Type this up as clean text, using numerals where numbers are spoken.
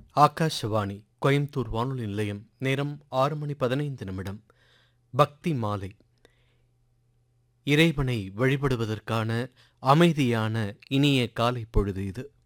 ஆகாஷவாணி கோயம்புத்தூர் வானொலி நிலையம். நேரம் 6:15. பக்தி மாலை. இறைவனை வழிபடுவதற்கான அமைதியான இனிய காலை பொழுது இது.